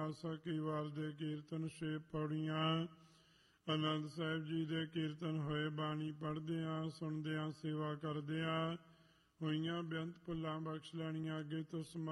ਆਸਾ ਕੀ ਵਾਰ ਦੇ ਕੀਰਤਨ 6 ਪੌੜੀਆਂ। ਆਨੰਦ ਸਾਹਿਬ ਜੀ ਦੇ ਕੀਰਤਨ ਹੋਏ, ਬਾਣੀ ਪੜ੍ਹਦਿਆਂ ਸੁਣਦਿਆਂ ਸੇਵਾ ਕਰਦਿਆਂ ਹੋਈਆਂ ਬੇਅੰਤ ਭੁੱਲਾਂ ਬਖਸ਼ ਲੈਣੀਆਂ। ਅੱਗੇ ਤੋਂ